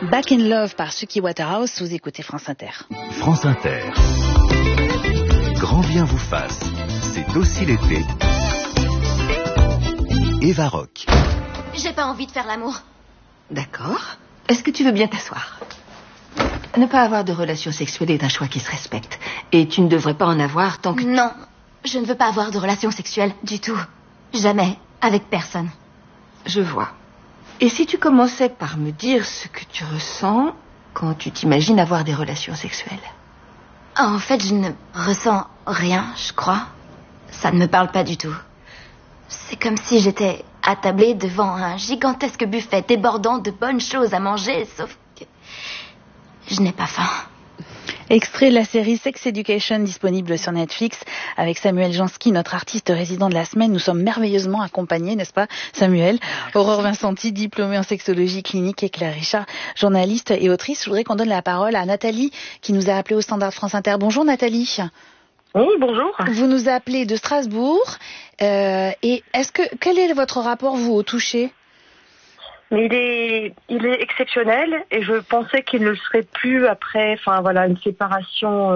Back in Love par Suki Waterhouse, vous écoutez France Inter. France Inter. Grand bien vous fasse, c'est aussi l'été. Eva Rock. J'ai pas envie de faire l'amour. D'accord. Est-ce que tu veux bien t'asseoir ? Ne pas avoir de relations sexuelles est un choix qui se respecte. Et tu ne devrais pas en avoir tant que... Non, je ne veux pas avoir de relations sexuelles du tout. Jamais, avec personne. Je vois. Et si tu commençais par me dire ce que tu ressens quand tu t'imagines avoir des relations sexuelles ? En fait, je ne ressens rien, je crois. Ça ne me parle pas du tout. C'est comme si j'étais attablée devant un gigantesque buffet débordant de bonnes choses à manger, sauf que je n'ai pas faim. Extrait de la série Sex Education disponible sur Netflix avec Samuel Jansky, notre artiste résident de la semaine. Nous sommes merveilleusement accompagnés, n'est-ce pas Samuel ? Aurore Vincenti, diplômée en sexologie clinique, et Claire Richard, journaliste et autrice. Je voudrais qu'on donne la parole à Nathalie qui nous a appelé au standard France Inter. Bonjour Nathalie. Oui, bonjour. Vous nous appelez de Strasbourg. Et quel est votre rapport, vous, au toucher ? Mais il est exceptionnel et je pensais qu'il ne le serait plus après, une séparation,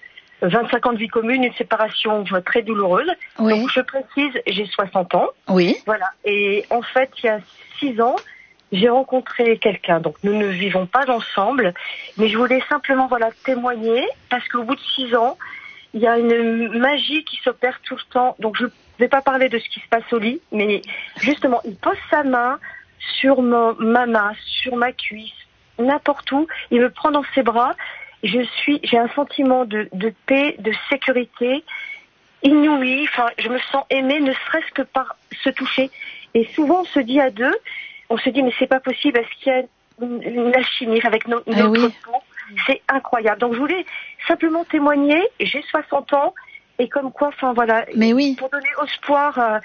25 ans de vie commune, une séparation très douloureuse. Oui. Donc je précise, j'ai 60 ans. Oui. Voilà. Et en fait, il y a 6 ans, j'ai rencontré quelqu'un. Donc nous ne vivons pas ensemble, mais je voulais simplement témoigner parce qu'au bout de 6 ans, il y a une magie qui s'opère tout le temps. Donc je ne vais pas parler de ce qui se passe au lit, mais justement, il pose sa main sur ma main, sur ma cuisse, n'importe où. Il me prend dans ses bras. J'ai un sentiment de paix, de sécurité inouï. Je me sens aimée, ne serait-ce que par se toucher. Et souvent, on se dit à deux, mais c'est pas possible. Est-ce qu'il y a une alchimie avec notre peau ? C'est incroyable. Donc, je voulais simplement témoigner. J'ai 60 ans. Et comme quoi, Mais oui. Pour donner espoir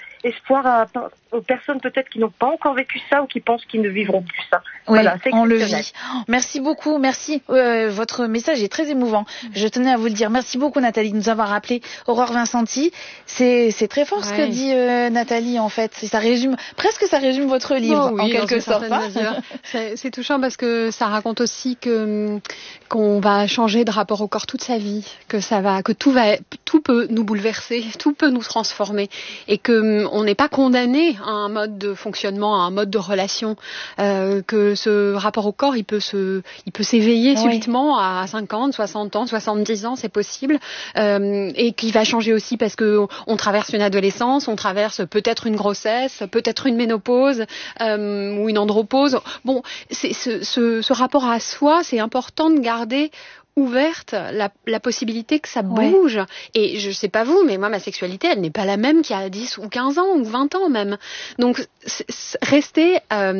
aux personnes peut-être qui n'ont pas encore vécu ça ou qui pensent qu'ils ne vivront plus ça. Oui, voilà, c'est on le vit. Merci beaucoup, merci. Votre message est très émouvant. Je tenais à vous le dire. Merci beaucoup Nathalie de nous avoir appelé. Aurore Vincenti, c'est très fort ce que dit Nathalie en fait. Ça résume votre livre en quelque sorte. C'est touchant parce que ça raconte aussi qu'on va changer de rapport au corps toute sa vie, que tout peut nous bouleverser, tout peut nous transformer et que on n'est pas condamné à un mode de fonctionnement, à un mode de relation, que ce rapport au corps il peut s'éveiller subitement à 50, 60 ans, 70 ans, c'est possible, et qui va changer aussi parce que on traverse une adolescence, on traverse peut-être une grossesse, peut-être une ménopause ou une andropause. Bon, c'est ce rapport à soi, c'est important de garder ouverte la possibilité que ça bouge. Et je sais pas vous, mais moi, ma sexualité, elle n'est pas la même qu'il y a 10 ou 15 ans ou 20 ans même. Donc, rester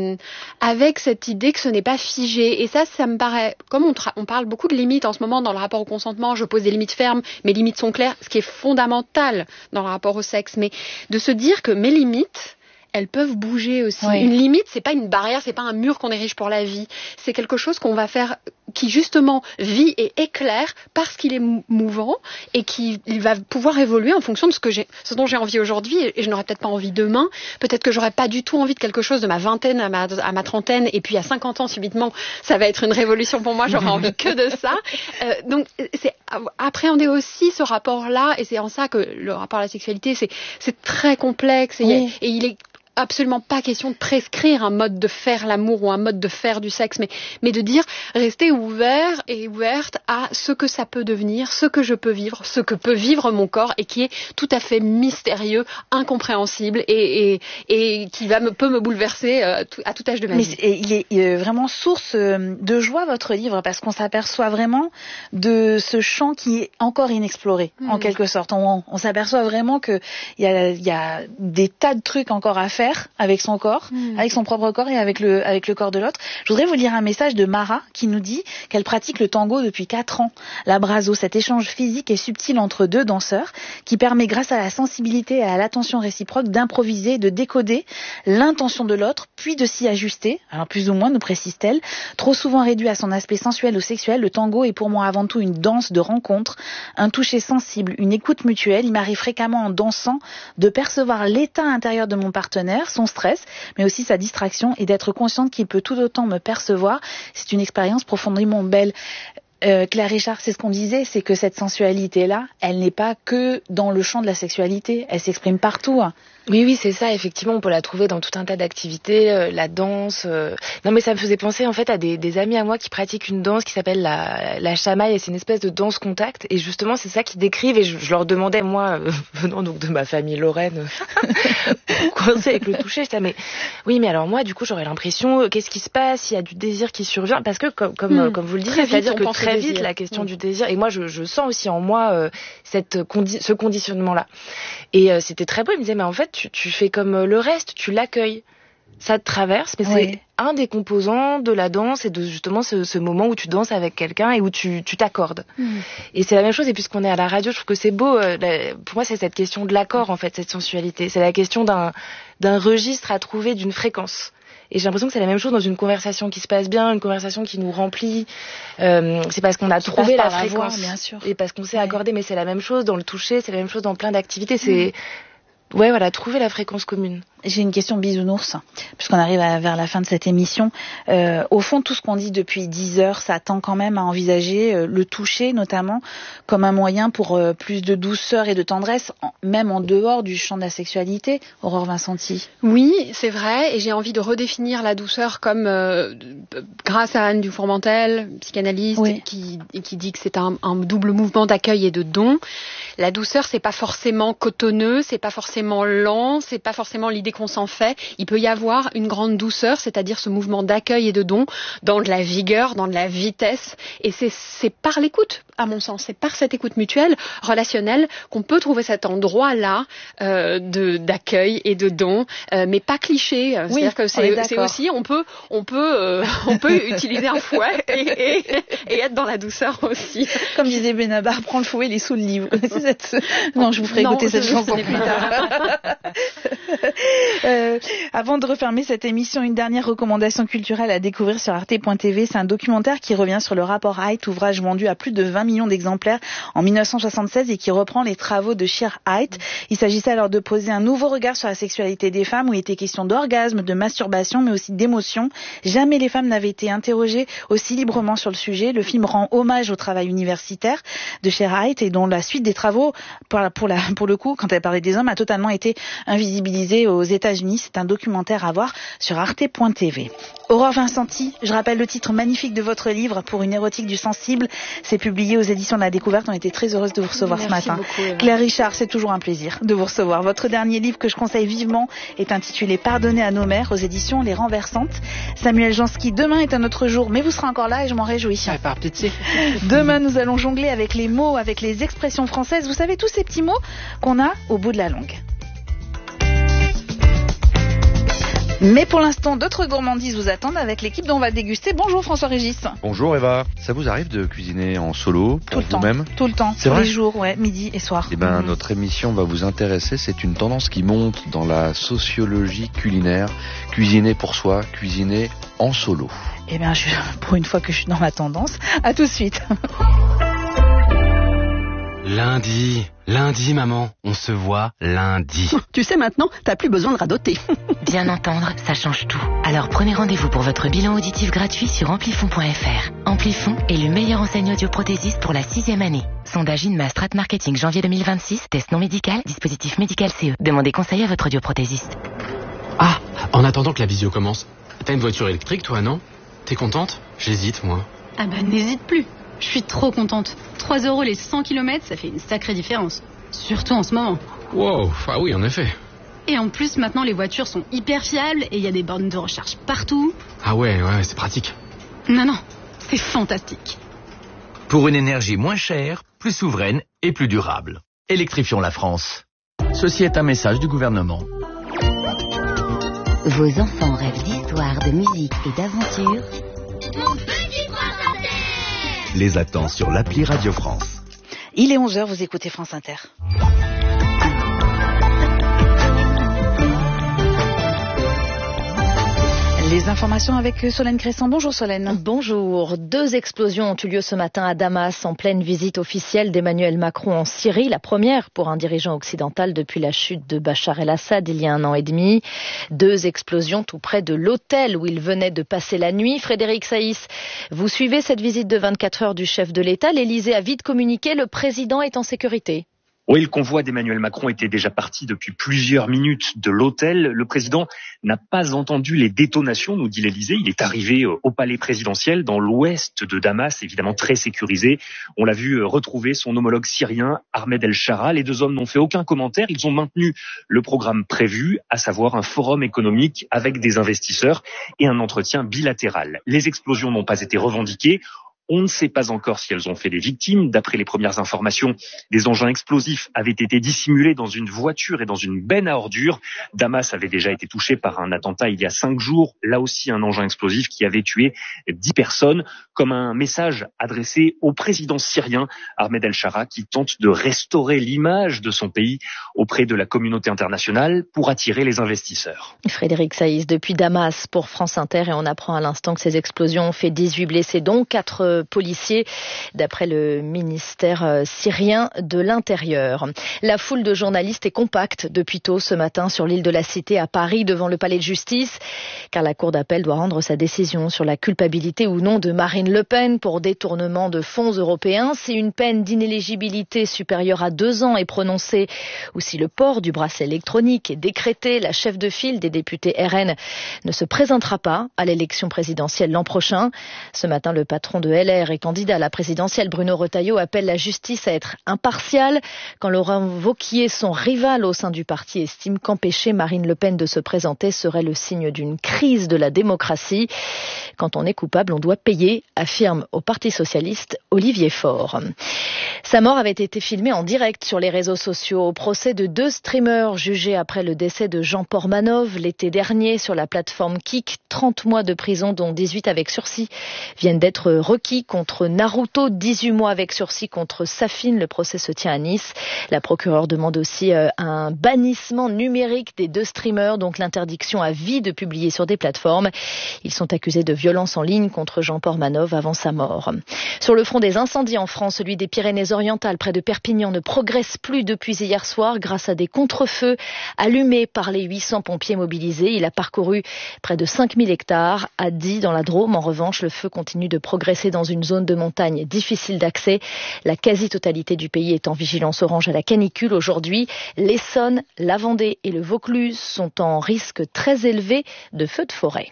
avec cette idée que ce n'est pas figé. Et ça me paraît, comme on parle beaucoup de limites en ce moment dans le rapport au consentement, je pose des limites fermes, mes limites sont claires, ce qui est fondamental dans le rapport au sexe. Mais de se dire que mes limites, elles peuvent bouger aussi. Une limite, c'est pas une barrière, c'est pas un mur qu'on érige pour la vie. C'est quelque chose qu'on va faire, qui justement vit et éclaire parce qu'il est mouvant et il va pouvoir évoluer en fonction de ce dont j'ai envie aujourd'hui et je n'aurai peut-être pas envie demain. Peut-être que j'aurai pas du tout envie de quelque chose de ma vingtaine à ma trentaine et puis à 50 ans subitement, ça va être une révolution pour moi. J'aurai envie que de ça. Donc c'est appréhender aussi ce rapport-là et c'est en ça que le rapport à la sexualité c'est très complexe et il est absolument pas question de prescrire un mode de faire l'amour ou un mode de faire du sexe, mais de dire rester ouvert et ouverte à ce que ça peut devenir, ce que je peux vivre, ce que peut vivre mon corps et qui est tout à fait mystérieux, incompréhensible et qui peut me bouleverser à tout âge de ma vie. Mais il est vraiment source de joie votre livre parce qu'on s'aperçoit vraiment de ce champ qui est encore inexploré en quelque sorte. On s'aperçoit vraiment que il y a des tas de trucs encore à faire avec son corps, avec son propre corps et avec le corps de l'autre. Je voudrais vous lire un message de Mara qui nous dit qu'elle pratique le tango depuis 4 ans. L'abrazo, cet échange physique et subtil entre deux danseurs qui permet grâce à la sensibilité et à l'attention réciproque d'improviser, de décoder l'intention de l'autre, puis de s'y ajuster. Alors plus ou moins, nous précise-t-elle. Trop souvent réduit à son aspect sensuel ou sexuel, le tango est pour moi avant tout une danse de rencontre, un toucher sensible, une écoute mutuelle. Il m'arrive fréquemment en dansant de percevoir l'état intérieur de mon partenaire partenaire, son stress, mais aussi sa distraction et d'être consciente qu'il peut tout autant me percevoir. C'est une expérience profondément belle. Claire Richard, c'est ce qu'on disait, c'est que cette sensualité-là, elle n'est pas que dans le champ de la sexualité, elle s'exprime partout. Oui, c'est ça, effectivement, on peut la trouver dans tout un tas d'activités, la danse. Non, mais ça me faisait penser en fait à des amis à moi qui pratiquent une danse qui s'appelle la chamaille, et c'est une espèce de danse contact, et justement c'est ça qu'ils décrivent, et je leur demandais, moi, venant donc de ma famille lorraine, coincée avec le toucher, je disais, mais oui, mais alors moi, du coup, j'aurais l'impression, qu'est-ce qui se passe, il y a du désir qui survient, parce que comme vous le disiez, c'est-à-dire que très vite, la question du désir, et moi je sens aussi en moi ce conditionnement-là. Et c'était très beau, il me disait, mais en fait, tu fais comme le reste, tu l'accueilles. Ça te traverse, mais c'est un des composants de la danse et de justement ce moment où tu danses avec quelqu'un et où tu t'accordes. Et c'est la même chose, et puisqu'on est à la radio, je trouve que c'est beau. Pour moi, c'est cette question de l'accord, en fait, cette sensualité. C'est la question d'un registre à trouver, d'une fréquence. Et j'ai l'impression que c'est la même chose dans une conversation qui se passe bien, une conversation qui nous remplit. C'est parce qu'on a trouvé la fréquence, bien sûr. Et parce qu'on s'est accordé. Mais c'est la même chose dans le toucher, c'est la même chose dans plein d'activités. C'est trouver la fréquence commune. J'ai une question bisounours, puisqu'on arrive vers la fin de cette émission. Au fond, tout ce qu'on dit depuis 10 heures, ça tend quand même à envisager le toucher, notamment, comme un moyen pour plus de douceur et de tendresse, même en dehors du champ de la sexualité. Aurore Vincenti. Oui, c'est vrai, et j'ai envie de redéfinir la douceur comme, grâce à Anne Dufourmentel, psychanalyste, qui dit que c'est un double mouvement d'accueil et de don. La douceur, c'est pas forcément cotonneux, c'est pas forcément lent, c'est pas forcément l'idée qu'on s'en fait. Il peut y avoir une grande douceur, c'est-à-dire ce mouvement d'accueil et de don, dans de la vigueur, dans de la vitesse. Et c'est par l'écoute, à mon sens. C'est par cette écoute mutuelle, relationnelle, qu'on peut trouver cet endroit-là d'accueil et de don, mais pas cliché. C'est-à-dire que c'est aussi, on peut utiliser un fouet et être dans la douceur aussi. Comme disait Benabar, prends le fouet, il est sous le lit. Vous connaissez Non, je vous ferai écouter cette chanson plus tard. Avant de refermer cette émission, une dernière recommandation culturelle à découvrir sur arte.tv. C'est un documentaire qui revient sur le rapport Haidt, ouvrage vendu à plus de 20 millions d'exemplaires en 1976 et qui reprend les travaux de Sher Haidt. Il s'agissait alors de poser un nouveau regard sur la sexualité des femmes, où il était question d'orgasme, de masturbation, mais aussi d'émotion. Jamais les femmes n'avaient été interrogées aussi librement sur le sujet. Le film rend hommage au travail universitaire de Sher Haidt, et dont la suite des travaux, pour le coup, quand elle parlait des hommes, a totalement été invisibilisée aux États-Unis. C'est un documentaire à voir sur arte.tv. Aurore Vincenti, je rappelle le titre magnifique de votre livre, Pour une érotique du sensible. C'est publié aux éditions de la Découverte. On était très heureuse de vous recevoir ce matin. Beaucoup, Claire Richard, c'est toujours un plaisir de vous recevoir. Votre dernier livre que je conseille vivement est intitulé Pardonner à nos mères, aux éditions Les Renversantes. Samuel Jansky, demain est un autre jour, mais vous serez encore là et je m'en réjouis. Par pitié. Demain, nous allons jongler avec les mots, avec les expressions françaises. Vous savez, tous ces petits mots qu'on a au bout de la langue. Mais pour l'instant, d'autres gourmandises vous attendent avec l'équipe dont on va déguster. Bonjour François-Régis. Bonjour Eva. Ça vous arrive de cuisiner en solo pour vous-même ? Tout le temps. C'est tous vrai ? les jours, midi et soir. Eh ben, notre émission va vous intéresser. C'est une tendance qui monte dans la sociologie culinaire. Cuisiner pour soi, cuisiner en solo. Eh bien, pour une fois que je suis dans la tendance, à tout de suite. Lundi, maman, on se voit lundi. Tu sais maintenant, t'as plus besoin de radoter. Bien entendre, ça change tout. Alors prenez rendez-vous pour votre bilan auditif gratuit sur amplifon.fr. Amplifon est le meilleur enseigne audioprothésiste pour la 6e année. Sondage INMA Strat Marketing janvier 2026, test non médical, dispositif médical CE. Demandez conseil à votre audioprothésiste. Ah, en attendant que la visio commence, t'as une voiture électrique toi, non ? T'es contente ? J'hésite, moi. Ah bah n'hésite plus. Je suis trop contente. 3 € les 100 km, ça fait une sacrée différence. Surtout en ce moment. Wow, ah oui, en effet. Et en plus, maintenant, les voitures sont hyper fiables et il y a des bornes de recharge partout. Ah ouais, c'est pratique. Non, c'est fantastique. Pour une énergie moins chère, plus souveraine et plus durable. Électrifions la France. Ceci est un message du gouvernement. Vos enfants rêvent d'histoire, de musique et d'aventure. Mon petit France Inter. Les attend sur l'appli Radio France. Il est 11h, vous écoutez France Inter. Les informations avec Solène Cresson. Bonjour Solène. Bonjour. 2 explosions ont eu lieu ce matin à Damas en pleine visite officielle d'Emmanuel Macron en Syrie. La première pour un dirigeant occidental depuis la chute de Bachar el-Assad il y a 1 an et demi. 2 explosions tout près de l'hôtel où il venait de passer la nuit. Frédéric Saïs, vous suivez cette visite de 24 heures du chef de l'État. L'Élysée a vite communiqué, le président est en sécurité. Oui, le convoi d'Emmanuel Macron était déjà parti depuis plusieurs minutes de l'hôtel. Le président n'a pas entendu les détonations, nous dit l'Élysée. Il est arrivé au palais présidentiel dans l'ouest de Damas, évidemment très sécurisé. On l'a vu retrouver son homologue syrien, Ahmed El-Shara. Les 2 hommes n'ont fait aucun commentaire. Ils ont maintenu le programme prévu, à savoir un forum économique avec des investisseurs et un entretien bilatéral. Les explosions n'ont pas été revendiquées. On ne sait pas encore si elles ont fait des victimes. D'après les premières informations, des engins explosifs avaient été dissimulés dans une voiture et dans une benne à ordures. Damas avait déjà été touché par un attentat il y a 5 jours. Là aussi, un engin explosif qui avait tué 10 personnes. Comme un message adressé au président syrien, Ahmed El-Shara, qui tente de restaurer l'image de son pays auprès de la communauté internationale pour attirer les investisseurs. Frédéric Saïs depuis Damas pour France Inter, et on apprend à l'instant que ces explosions ont fait 18 blessés, dont 4 policiers, d'après le ministère syrien de l'Intérieur. La foule de journalistes est compacte depuis tôt ce matin sur l'île de la Cité à Paris, devant le palais de justice, car la Cour d'appel doit rendre sa décision sur la culpabilité ou non de Marine Le Pen pour détournement de fonds européens. Si une peine d'inéligibilité supérieure à 2 ans est prononcée, ou si le port du bracelet électronique est décrété, la chef de file des députés RN ne se présentera pas à l'élection présidentielle l'an prochain. Ce matin, le patron de LR et candidat à la présidentielle, Bruno Retailleau, appelle la justice à être impartiale. Quand Laurent Wauquiez, son rival au sein du parti, estime qu'empêcher Marine Le Pen de se présenter serait le signe d'une crise de la démocratie. Quand on est coupable, on doit payer, affirme au Parti socialiste Olivier Faure. Sa mort avait été filmée en direct sur les réseaux sociaux au procès de 2 streamers jugés après le décès de Jean Portmanov l'été dernier sur la plateforme Kik. 30 mois de prison, dont 18 avec sursis, viennent d'être requis contre Naruto, 18 mois avec sursis contre Safin. Le procès se tient à Nice. La procureure demande aussi un bannissement numérique des 2 streamers, donc l'interdiction à vie de publier sur des plateformes. Ils sont accusés de violence en ligne contre Jean Portmanov avant sa mort. Sur le front des incendies en France, celui des Pyrénées-Orientales près de Perpignan ne progresse plus depuis hier soir grâce à des contre-feux allumés par les 800 pompiers mobilisés. Il a parcouru près de 5000 hectares. À Die, dans la Drôme, en revanche, le feu continue de progresser dans une zone de montagne difficile d'accès. La quasi-totalité du pays est en vigilance orange à la canicule aujourd'hui. L'Essonne, la Vendée et le Vaucluse sont en risque très élevé de feux de forêt.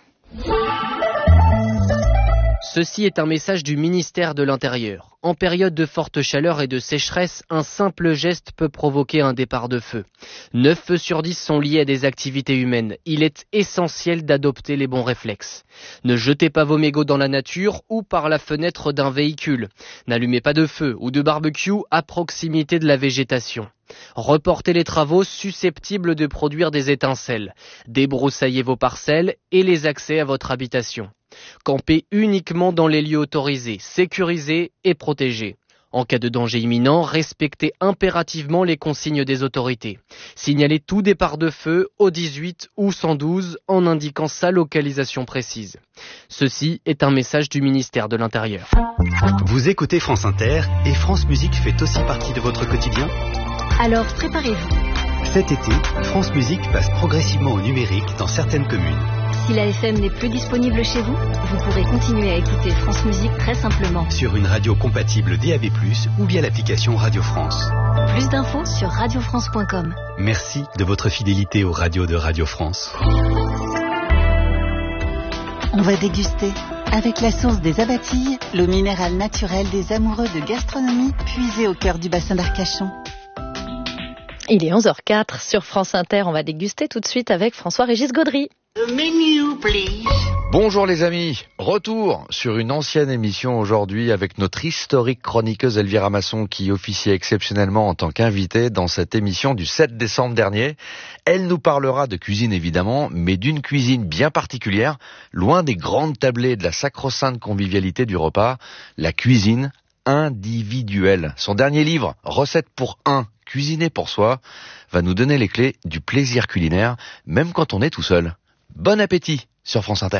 Ceci est un message du ministère de l'Intérieur. En période de forte chaleur et de sécheresse, un simple geste peut provoquer un départ de feu. 9 feux sur 10 sont liés à des activités humaines. Il est essentiel d'adopter les bons réflexes. Ne jetez pas vos mégots dans la nature ou par la fenêtre d'un véhicule. N'allumez pas de feu ou de barbecue à proximité de la végétation. Reportez les travaux susceptibles de produire des étincelles. Débroussaillez vos parcelles et les accès à votre habitation. Campez uniquement dans les lieux autorisés, sécurisés et protégés. En cas de danger imminent, respectez impérativement les consignes des autorités. Signalez tout départ de feu au 18 ou 112 en indiquant sa localisation précise. Ceci est un message du ministère de l'Intérieur. Vous écoutez France Inter et France Musique fait aussi partie de votre quotidien ? Alors préparez-vous. Cet été, France Musique passe progressivement au numérique dans certaines communes. Si la FM n'est plus disponible chez vous, vous pourrez continuer à écouter France Musique très simplement. Sur une radio compatible DAB+, ou via l'application Radio France. Plus d'infos sur radiofrance.com. Merci de votre fidélité aux radios de Radio France. On va déguster. Avec la source des Abatilles, l'eau minérale naturelle des amoureux de gastronomie, puisée au cœur du bassin d'Arcachon. Il est 11h04 sur France Inter. On va déguster tout de suite avec François-Régis Gaudry. The menu, please. Bonjour les amis, retour sur une ancienne émission aujourd'hui avec notre historique chroniqueuse Elvira Masson qui officiait exceptionnellement en tant qu'invitée dans cette émission du 7 décembre dernier. Elle nous parlera de cuisine évidemment, mais d'une cuisine bien particulière, loin des grandes tablées de la sacro-sainte convivialité du repas, la cuisine individuelle. Son dernier livre, Recettes pour un, cuisiner pour soi, va nous donner les clés du plaisir culinaire, même quand on est tout seul. Bon appétit! sur France Inter.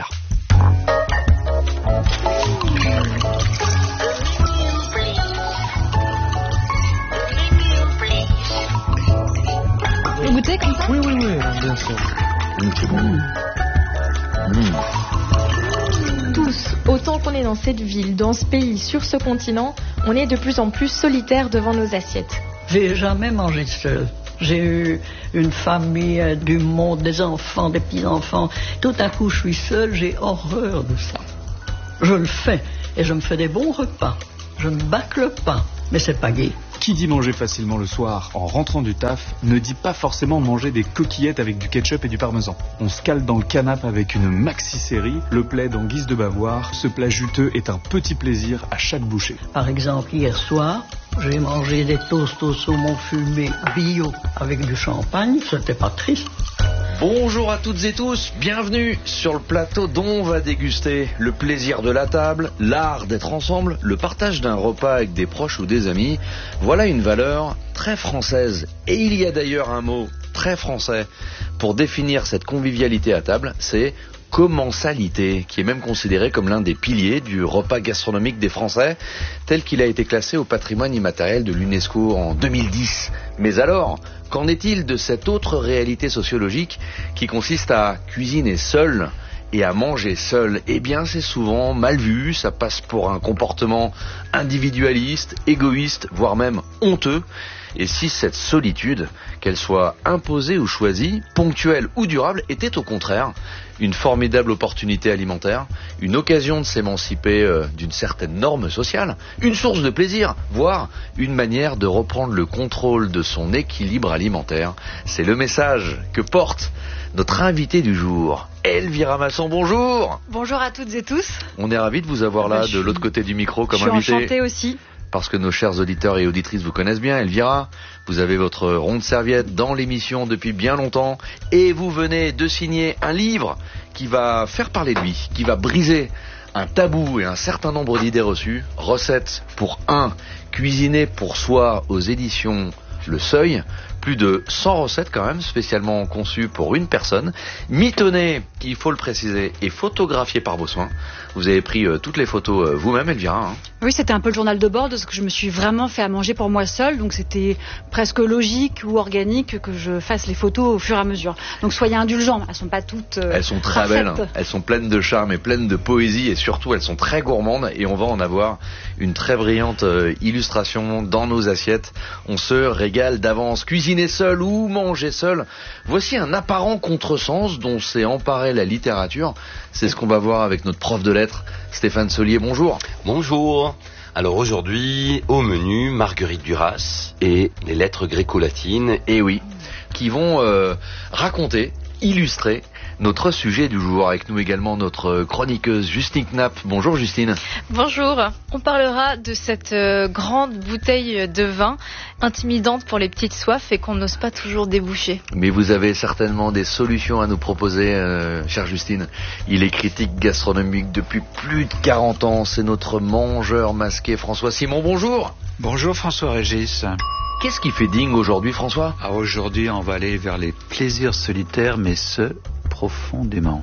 Vous goûtez comme ça? Oui, bien sûr. C'est bon. Tous, autant qu'on est dans cette ville, dans ce pays, sur ce continent, on est de plus en plus solitaires devant nos assiettes. J'ai jamais mangé seul. J'ai eu une famille, du monde, des enfants, des petits-enfants. Tout à coup, je suis seule, j'ai horreur de ça. Je le fais et je me fais des bons repas. Je ne bâcle pas, mais c'est pas gai. Qui dit manger facilement le soir en rentrant du taf ne dit pas forcément manger des coquillettes avec du ketchup et du parmesan. On se cale dans le canapé avec une maxi-série, le plaid en guise de bavoir. Ce plat juteux est un petit plaisir à chaque bouchée. Par exemple, hier soir, j'ai mangé des toasts au saumon fumé bio avec du champagne. C'était pas triste. Bonjour à toutes et tous, bienvenue sur le plateau dont on va déguster le plaisir de la table, l'art d'être ensemble, le partage d'un repas avec des proches ou des amis. Voilà une valeur très française. Et il y a d'ailleurs un mot très français pour définir cette convivialité à table, c'est commensalité, qui est même considéré comme l'un des piliers du repas gastronomique des Français, tel qu'il a été classé au patrimoine immatériel de l'UNESCO en 2010. Mais alors, qu'en est-il de cette autre réalité sociologique qui consiste à cuisiner seul et à manger seul? Eh bien, c'est souvent mal vu, ça passe pour un comportement individualiste, égoïste, voire même honteux. Et si cette solitude, qu'elle soit imposée ou choisie, ponctuelle ou durable, était au contraire une formidable opportunité alimentaire, une occasion de s'émanciper d'une certaine norme sociale, une source de plaisir, voire une manière de reprendre le contrôle de son équilibre alimentaire. C'est le message que porte notre invité du jour, Elvira Masson. Bonjour. Bonjour à toutes et tous. On est ravis de vous avoir là, de l'autre côté du micro, comme invité. Je suis enchantée aussi. Parce que nos chers auditeurs et auditrices vous connaissent bien, Elvira. Vous avez votre ronde serviette dans l'émission depuis bien longtemps et vous venez de signer un livre qui va faire parler de lui, qui va briser un tabou et un certain nombre d'idées reçues. Recettes pour cuisiner pour soi aux éditions Le Seuil. Plus de 100 recettes quand même, spécialement conçues pour une personne, mitonnées, il faut le préciser, et photographiées par vos soins. Vous avez pris toutes les photos vous-même, Elvira. Oui, c'était un peu le journal de bord de ce que je me suis vraiment fait à manger pour moi seule, donc c'était presque logique ou organique que je fasse les photos au fur et à mesure. Donc soyez indulgents, elles sont pas toutes elles sont très parfaites. Belles, elles sont pleines de charme et pleines de poésie et surtout elles sont très gourmandes et on va en avoir une très brillante illustration dans nos assiettes. On se régale d'avance. Cuisiner seul ou manger seul, voici un apparent contresens dont s'est emparée la littérature. C'est ce qu'on va voir avec notre prof de lettres, Stéphane Solier. Bonjour. Bonjour. Alors aujourd'hui, au menu, Marguerite Duras et les lettres gréco-latines. Et oui, qui vont raconter, illustrer notre sujet du jour. Avec nous également notre chroniqueuse Justine Knapp. Bonjour Justine. Bonjour. On parlera de cette grande bouteille de vin intimidante pour les petites soifs et qu'on n'ose pas toujours déboucher. Mais vous avez certainement des solutions à nous proposer, chère Justine. Il est critique gastronomique depuis plus de 40 ans. C'est notre mangeur masqué François Simon. Bonjour. Bonjour François-Régis. Qu'est-ce qui fait dingue aujourd'hui, François? Aujourd'hui, on va aller vers les plaisirs solitaires, mais profondément.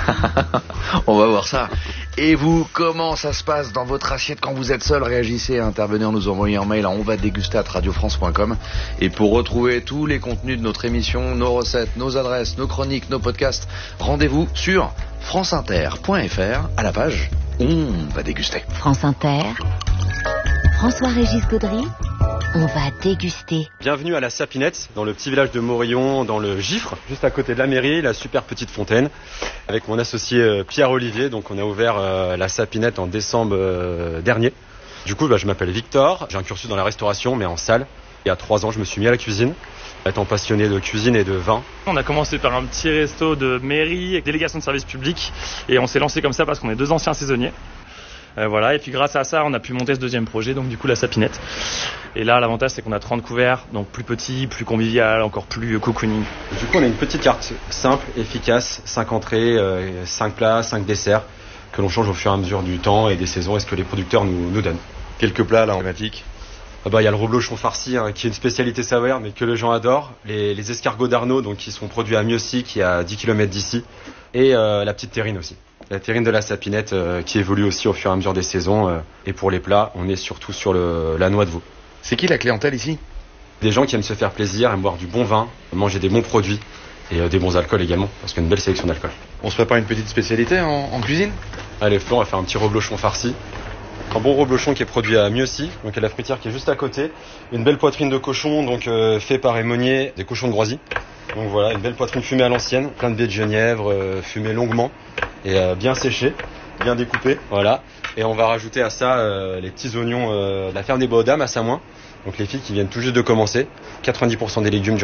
On va voir ça. Et vous, comment ça se passe dans votre assiette quand vous êtes seul? Réagissez, intervenez en nous envoyant un mail à onvadéguster@radiofrance.com. Et pour retrouver tous les contenus de notre émission, nos recettes, nos adresses, nos chroniques, nos podcasts, rendez-vous sur franceinter.fr à la page On va déguster. France Inter, François-Régis Gaudry, on va déguster. Bienvenue à la Sapinette, dans le petit village de Morillon, dans le Gifre, juste à côté de la mairie, la super petite fontaine. Avec mon associé Pierre-Olivier, donc on a ouvert la Sapinette en décembre dernier. Du coup, je m'appelle Victor, j'ai un cursus dans la restauration, mais en salle. Il y a 3 ans, je me suis mis à la cuisine, étant passionné de cuisine et de vin. On a commencé par un petit resto de mairie, avec délégation de service public, et on s'est lancé comme ça parce qu'on est 2 anciens saisonniers. Voilà, et puis grâce à ça, on a pu monter ce deuxième projet, donc du coup la Sapinette. Et là, l'avantage, c'est qu'on a 30 couverts, donc plus petit, plus convivial, encore plus cocooning. Du coup, on a une petite carte simple, efficace, 5 entrées, 5 plats, 5 desserts, que l'on change au fur et à mesure du temps et des saisons et ce que les producteurs nous donnent. Quelques plats là emblématiques. Il y a le reblochon farci qui est une spécialité savoyarde mais que les gens adorent. Les escargots d'Arnaud donc qui sont produits à Mieuxy qui est à 10 km d'ici. Et la petite terrine aussi. La terrine de la Sapinette qui évolue aussi au fur et à mesure des saisons. Et pour les plats, on est surtout sur la noix de veau. C'est qui la clientèle ici ? Des gens qui aiment se faire plaisir, aiment boire du bon vin, manger des bons produits et des bons alcools également, parce qu'il y a une belle sélection d'alcool. On se prépare une petite spécialité en cuisine ? Allez Flo, on va faire un petit reblochon farci. Un bon reblochon qui est produit à Mieuxy, donc à la fruitière qui est juste à côté. Une belle poitrine de cochon, donc fait par Aymonier, des cochons de Groisy. Donc voilà, une belle poitrine fumée à l'ancienne, plein de baies de genièvre, fumée longuement et bien séchée, bien découpée. Voilà. Et on va rajouter à ça les petits oignons de la ferme des Bois-aux-Dames à Samoin. Donc les filles qui viennent tout juste de commencer. 90% des légumes